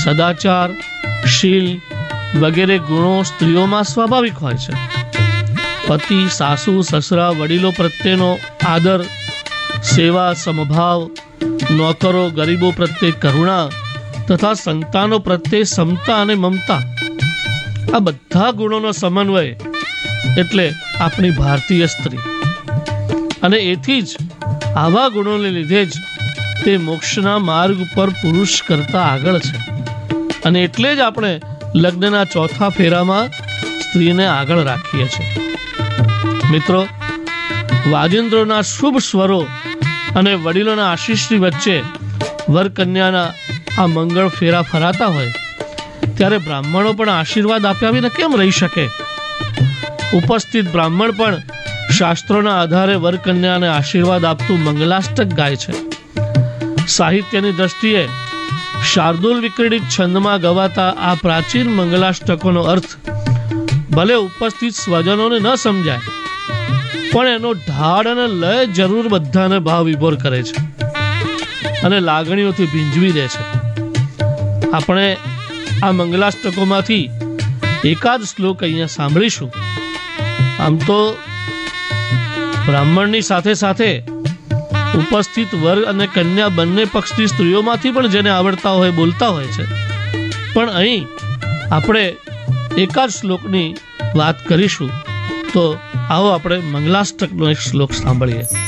સદાચાર, શીલ વગેરે ગુણો સ્ત્રીઓમાં સ્વાભાવિક હોય છે. પતિ, સાસુ, સસરા, વડીલો પ્રત્યેનો આદર, સેવા, સમભાવ, નોકરો, ગરીબો પ્રત્યે કરુણા તથા સંતાનો પ્રત્યે સમતા અને મમતા, આ બધા ગુણોનો સમન્વય એટલે આપણી ભારતીય સ્ત્રી. અને એથી જ આવા ગુણોને લીધે જ તે મોક્ષના માર્ગ ઉપર પુરુષ કરતા આગળ છે. અને એટલે જ આપણે લગ્નના ચોથા ફેરામાં સ્ત્રીને આગળ રાખીએ છીએ. મિત્રો, વાજિંદ્રોના શુભ સ્વરો અને વડીલોના આશીષની વચ્ચે વર કન્યાના આ મંગળ ફેરા ફરાતા હોય ત્યારે બ્રાહ્મણો પણ આશીર્વાદ આપ્યા વિના કેમ રહી શકે? ઉપસ્થિત બ્રાહ્મણ પણ શાસ્ત્રોના આધારે વર કન્યાને આશીર્વાદ આપતું મંગલાષ્ટક ગાય છે. સાહિત્યની દ્રષ્ટિએ શાર્દુલ વિક્રીડિત છંદમાં ગવાતા આ પ્રાચીન મંગલાષ્ટકોનો અર્થ ભલે ઉપસ્થિત સ્વજનોને ન સમજાય, પણ એનો ઢાળ અને લય જરૂર બધાને ભાવ વિભોર કરે છે અને લાગણીઓથી ભીંજવી દે છે. આપણે આ મંગલાષ્ટકોમાંથી એકાદ શ્લોક અહીંયા સાંભળીશું. આમ તો બ્રાહ્મણની સાથે સાથે ઉપસ્થિત વર અને કન્યા બંને પક્ષની સ્ત્રીઓમાંથી પણ જેને આવડતા હોય બોલતા હોય છે, પણ અહીં આપણે એકાદ શ્લોકની વાત કરીશું. તો આવો આપણે મંગલાષ્ટકનો એક શ્લોક સાંભળીએ.